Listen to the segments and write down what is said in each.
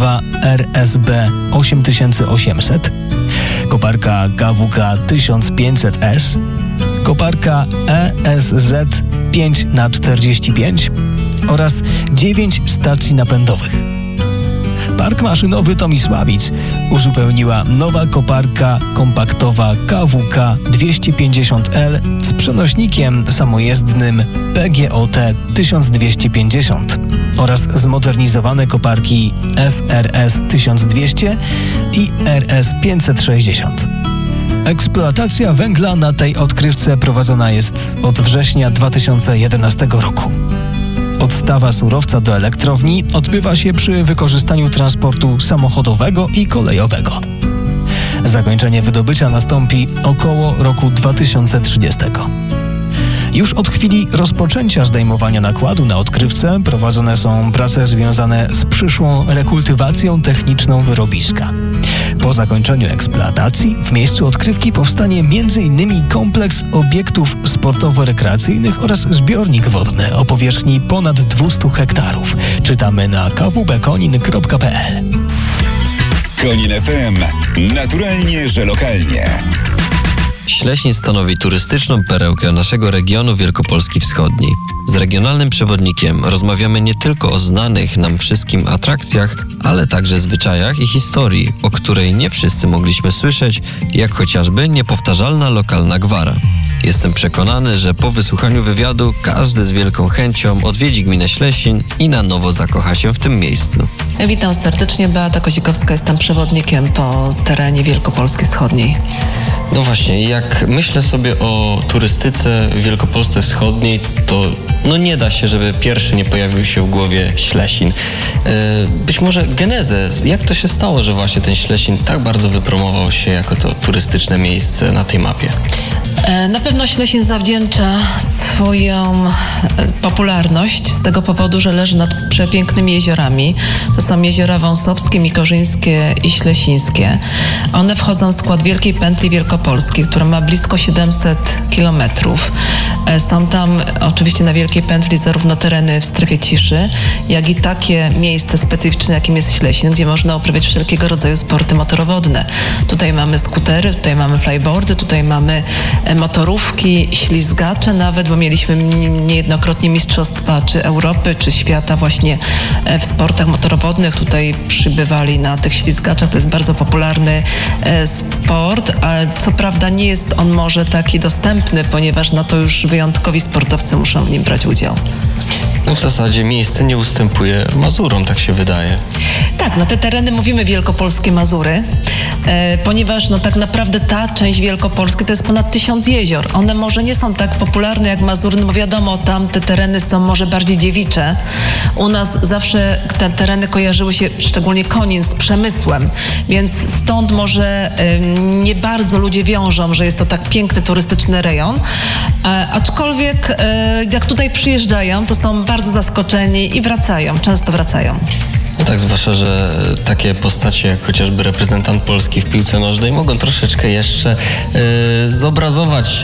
kompaktowa RSB 8800, koparka KWK 1500S, koparka ESZ 5x45 oraz 9 stacji napędowych. Park maszynowy Tomisławic uzupełniła nowa koparka kompaktowa KWK 250L z przenośnikiem samojezdnym PGOT 1250 oraz zmodernizowane koparki SRS 1200 i RS 560. Eksploatacja węgla na tej odkrywce prowadzona jest od września 2011 roku. Odstawa surowca do elektrowni odbywa się przy wykorzystaniu transportu samochodowego i kolejowego. Zakończenie wydobycia nastąpi około roku 2030. Już od chwili rozpoczęcia zdejmowania nakładu na odkrywce prowadzone są prace związane z przyszłą rekultywacją techniczną wyrobiska. Po zakończeniu eksploatacji w miejscu odkrywki powstanie m.in. kompleks obiektów sportowo-rekreacyjnych oraz zbiornik wodny o powierzchni ponad 200 hektarów. Czytamy na kwbkonin.pl. Konin FM. Naturalnie, że lokalnie. Ślesin stanowi turystyczną perełkę naszego regionu Wielkopolski Wschodniej. Z regionalnym przewodnikiem rozmawiamy nie tylko o znanych nam wszystkim atrakcjach, ale także zwyczajach i historii, o której nie wszyscy mogliśmy słyszeć, jak chociażby niepowtarzalna lokalna gwara. Jestem przekonany, że po wysłuchaniu wywiadu każdy z wielką chęcią odwiedzi gminę Ślesin i na nowo zakocha się w tym miejscu. Witam serdecznie, Beata Kozikowska, jestem przewodnikiem po terenie Wielkopolski Wschodniej. No właśnie, jak myślę sobie o turystyce w Wielkopolsce Wschodniej, to nie da się, żeby pierwszy nie pojawił się w głowie Ślesin. Być może genezę, jak to się stało, że właśnie ten Ślesin tak bardzo wypromował się jako to turystyczne miejsce na tej mapie? Na pewno Ślesin zawdzięcza swoją popularność z tego powodu, że leży nad przepięknymi jeziorami. To są jeziora Wąsowskie, Mikorzyńskie i Ślesińskie. One wchodzą w skład Wielkiej Pętli Wielkopolskiej, która ma blisko 700 kilometrów. Są tam oczywiście na Wielkiej Pętli zarówno tereny w strefie ciszy, jak i takie miejsce specyficzne, jakim jest Ślesin, gdzie można uprawiać wszelkiego rodzaju sporty motorowodne. Tutaj mamy skutery, tutaj mamy flyboardy, tutaj mamy motorówki, ślizgacze nawet, bo mieliśmy niejednokrotnie mistrzostwa czy Europy, czy świata właśnie w sportach motorowodnych. Tutaj przybywali na tych ślizgaczach. To jest bardzo popularny sport, ale co prawda nie jest on może taki dostępny, ponieważ na to już wyjątkowi sportowcy muszą w nim brać udział. W zasadzie miejsce nie ustępuje Mazurom, tak się wydaje. Tak, na te tereny mówimy Wielkopolskie Mazury, ponieważ tak naprawdę ta część Wielkopolski to jest ponad 1000 jezior. One może nie są tak popularne jak Mazury, bo wiadomo, tam te tereny są może bardziej dziewicze. U nas zawsze te tereny kojarzyły się, szczególnie Konin, z przemysłem, więc stąd może nie bardzo ludzie wiążą, że jest to tak piękny turystyczny rejon, aczkolwiek jak tutaj przyjeżdżają, to są bardzo zaskoczeni i wracają, często wracają. No tak, zwłaszcza, że takie postacie jak chociażby reprezentant Polski w piłce nożnej mogą troszeczkę jeszcze zobrazować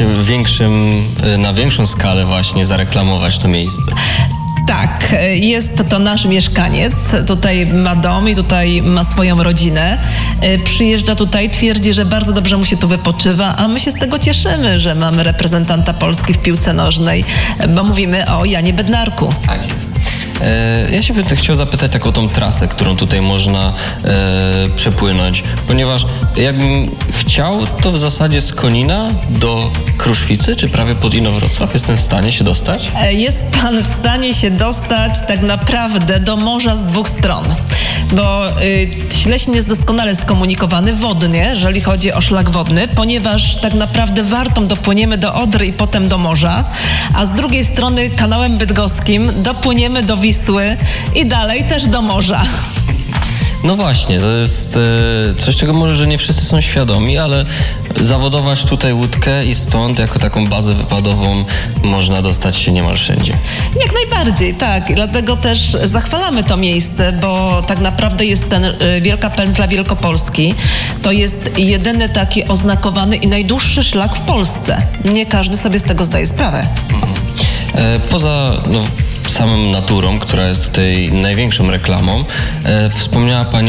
na większą skalę właśnie, zareklamować to miejsce. Tak, jest to nasz mieszkaniec, tutaj ma dom i tutaj ma swoją rodzinę. Przyjeżdża tutaj, twierdzi, że bardzo dobrze mu się tu wypoczywa, a my się z tego cieszymy, że mamy reprezentanta Polski w piłce nożnej, bo mówimy o Janie Bednarku. Tak jest. Ja się bym chciał zapytać taką tą trasę, którą tutaj można przepłynąć, ponieważ jakbym chciał, to w zasadzie z Konina do Kruszwicy, czy prawie pod Inowrocław, jestem w stanie się dostać? Jest pan w stanie się dostać tak naprawdę do morza z dwóch stron, bo Ślesin jest doskonale skomunikowany wodnie, jeżeli chodzi o szlak wodny, ponieważ tak naprawdę Wartą dopłyniemy do Odry i potem do morza, a z drugiej strony kanałem bydgoskim dopłyniemy do Wisły i dalej też do morza. No właśnie, to jest coś, czego może, że nie wszyscy są świadomi, ale zawodować tutaj łódkę i stąd jako taką bazę wypadową można dostać się niemal wszędzie. Jak najbardziej, tak. Dlatego też zachwalamy to miejsce, bo tak naprawdę jest ten Wielka Pętla Wielkopolski. To jest jedyny taki oznakowany i najdłuższy szlak w Polsce. Nie każdy sobie z tego zdaje sprawę. Poza samą naturą, która jest tutaj największą reklamą, wspomniała Pani